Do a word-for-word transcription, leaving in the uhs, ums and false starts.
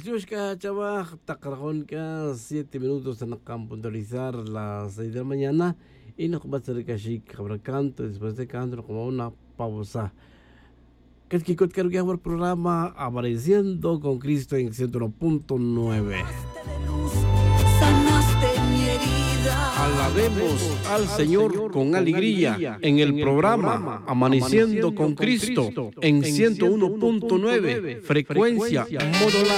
Yushka Chava, Tacarjonca, siete minutos en puntualizar las seis de la mañana. Y nos va a hacer casi canto, después de canto, como una pausa. Que es que quiero que haga el programa Amaneciendo con Cristo en ciento uno punto nueve. Alabemos al Señor con alegría en el programa Amaneciendo con Cristo en ciento uno punto nueve, frecuencia modulada.